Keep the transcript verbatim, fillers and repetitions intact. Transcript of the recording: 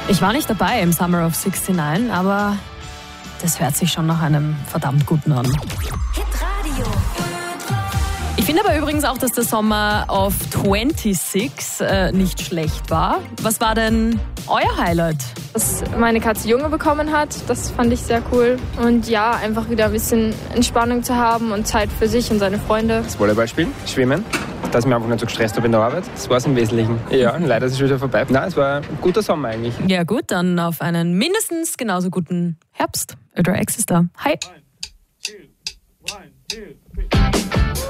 Ich war nicht dabei im Summer of neunundsiebzig, aber das hört sich schon nach einem verdammt guten an. Hitradio. Ich finde aber übrigens auch, dass der Sommer of sechsundzwanzig äh, nicht schlecht war. Was war denn euer Highlight? Dass meine Katze Junge bekommen hat, das fand ich sehr cool. Und ja, einfach wieder ein bisschen Entspannung zu haben und Zeit für sich und seine Freunde. Das Volleyball spielen, Schwimmen, dass ich mich einfach nicht so gestresst habe in der Arbeit. Das war es im Wesentlichen. Ja, leider ist es schon wieder vorbei. Nein, es war ein guter Sommer eigentlich. Ja gut, dann auf einen mindestens genauso guten Herbst. Ödra X ist da. Hi. One, two, one, two, three.